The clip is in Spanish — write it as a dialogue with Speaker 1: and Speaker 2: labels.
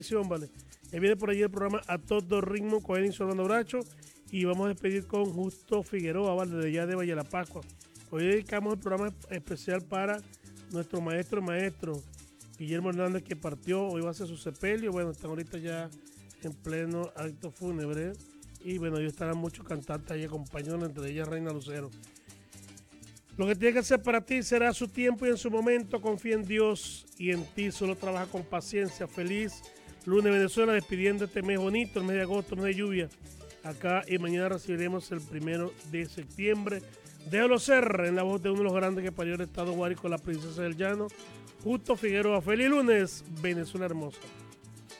Speaker 1: Vale. Viene por allí el programa A Todo Ritmo con Edison Orlando Bracho y vamos a despedir con Justo Figueroa, ¿vale? De allá de Valle de la Pascua. Hoy dedicamos el programa especial para nuestro maestro Guillermo Hernández, que partió. Hoy va a ser su sepelio. Bueno, están ahorita ya en pleno acto fúnebre y bueno, ellos estarán muchos cantantes ahí acompañando, entre ellas Reina Lucero. Lo que tiene que hacer para ti será a su tiempo y en su momento. Confía en Dios y en ti. Solo trabaja con paciencia. Feliz lunes, Venezuela, despidiendo este mes bonito, el mes de agosto, el mes de lluvia. Acá y mañana recibiremos el 1 de septiembre. Déjalo ser en la voz de uno de los grandes que parió el estado Guárico, la princesa del llano, Justo Figueroa. Feliz lunes, Venezuela hermosa.